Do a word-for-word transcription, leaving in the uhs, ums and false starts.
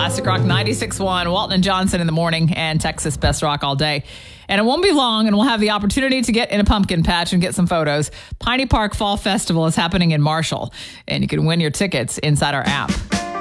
Classic Rock ninety-six point one, Walton and Johnson in the morning, and Texas Best Rock all day. And it won't be long, and we'll have the opportunity to get in a pumpkin patch and get some photos. Piney Park Fall Festival is happening in Marshall, and you can win your tickets inside our app.